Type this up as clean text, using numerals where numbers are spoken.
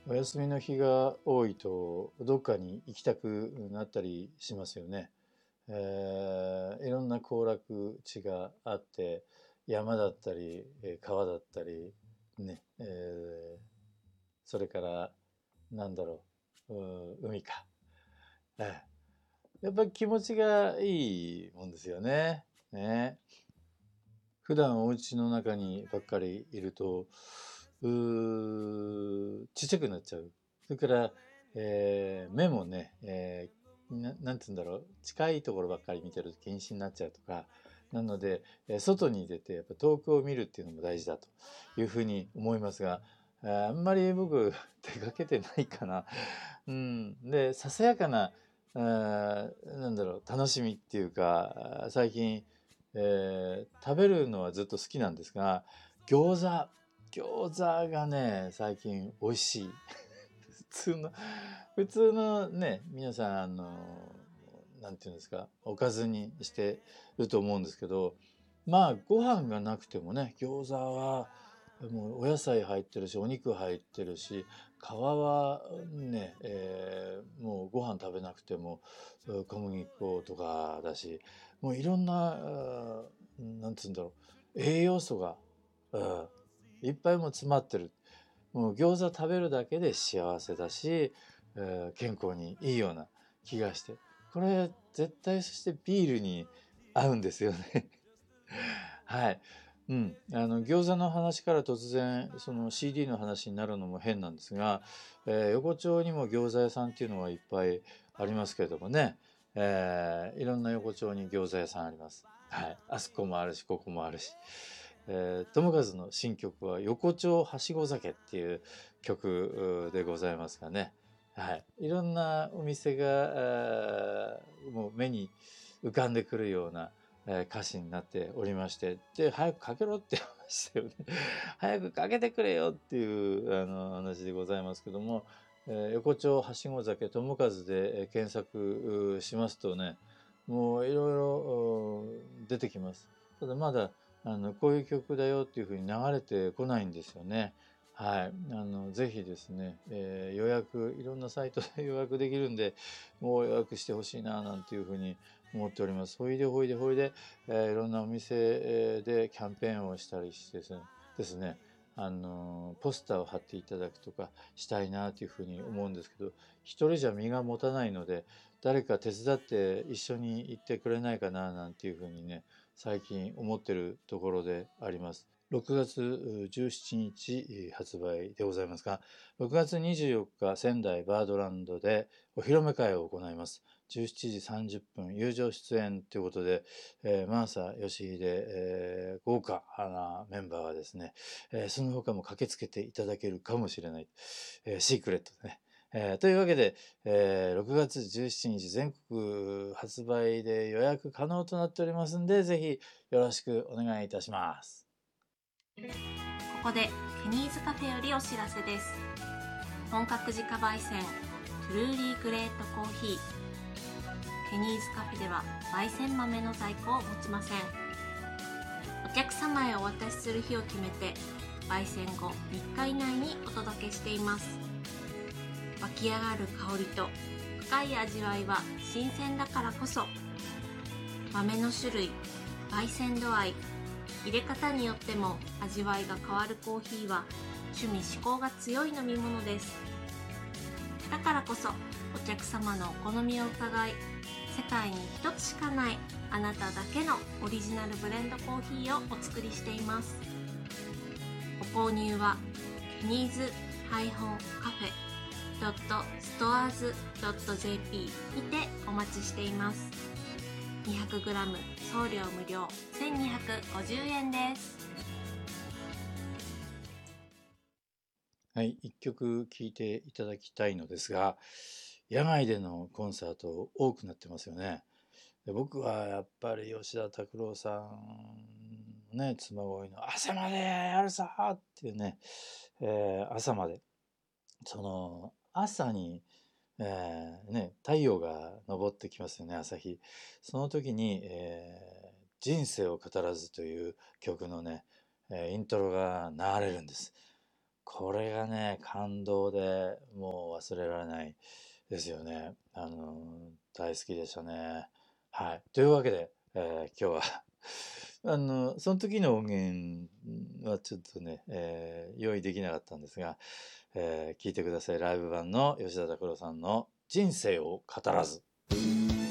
お休みの日が多いとどっかに行きたくなったりしますよね。いろんな行楽地があって山だったり川だったりね、それからなんだろう、海か、やっぱり気持ちがいいもんですよね。ね、普段お家の中にばっかりいるとちっちゃくなっちゃう。それから、目もね、なんて言うんだろう、近いところばっかり見てると近視になっちゃうとか、なので、外に出てやっぱ遠くを見るっていうのも大事だというふうに思いますが、あんまり僕出かけてないかな。で、ささやかな、なんだろう、楽しみっていうか、最近、食べるのはずっと好きなんですが、餃子がね、最近美味しい。普通のね、皆さん、なんていうんですか、おかずにしてると思うんですけど、まあ、ご飯がなくてもね、餃子は、もうお野菜入ってるし、お肉入ってるし、皮はね、もうご飯食べなくても小麦粉とかだし、もういろんな、なんつうんだろう、栄養素が、いっぱいも詰まってる。もう餃子食べるだけで幸せだし、健康にいいような気がして。これ絶対そしてビールに合うんですよね。はい。餃子の話から突然その CD の話になるのも変なんですが、横丁にも餃子屋さんっていうのはいっぱいありますけれどもね、いろんな横丁に餃子屋さんあります。はい。あそこもあるし、ここもあるし。友和の新曲は横丁はしご酒っていう曲でございますがね。はい。いろんなお店が、もう目に浮かんでくるような、歌詞になっておりまして、で、早くかけろって話だよね。早くかけてくれよっていう話でございますけども、横丁はしご酒友和で検索しますとね、もういろいろ出てきます。ただまだこういう曲だよっていうふうに流れてこないんですよね。はい。ぜひですね、予約、いろんなサイトで予約できるんで、もう予約してほしいな、なんていうふうに思っております。ほいでほいでほいで、いろんなお店でキャンペーンをしたりしてですね、ポスターを貼っていただくとかしたいなというふうに思うんですけど、一人じゃ身が持たないので、誰か手伝って一緒に行ってくれないかな、なんていうふうにね、最近思ってるところであります。6月17日発売でございますが、6月24日仙台バードランドでお披露目会を行います。17時30分友情出演ということで、マーサ吉秀、豪華なメンバーがですね、その他も駆けつけていただけるかもしれない、シークレットでね。というわけで、6月17日全国発売で予約可能となっておりますので、ぜひよろしくお願いいたします。 ここでケニーズカフェよりお知らせです。本格自家焙煎トゥルーリーグレートコーヒー。ケニーズカフェでは焙煎豆の在庫を持ちません。お客様へお渡しする日を決めて焙煎後3日以内にお届けしています。湧き上がる香りと深い味わいは新鮮だからこそ。豆の種類、焙煎度合い、入れ方によっても味わいが変わるコーヒーは趣味嗜好が強い飲み物です。だからこそお客様のお好みを伺い、世界に一つしかないあなただけのオリジナルブレンドコーヒーをお作りしています。ご購入はケニーズ-cafe.stores.jp にてお待ちしています。200g 送料無料1250円です。 はい、一曲聴いていただきたいのですが、野外でのコンサート多くなってますよね。で僕はやっぱり吉田拓郎さんね、妻恋の朝までやるさっていうね、朝まで、その朝に、太陽が昇ってきますよね、朝日。その時に、人生を語らずという曲のね、イントロが流れるんです。 これがね感動でもう忘れられないですよね。大好きでしたね。はい。というわけで、今日はその時の音源はちょっとね、用意できなかったんですが、聞いてください。ライブ版の吉田拓郎さんの人生を語らず。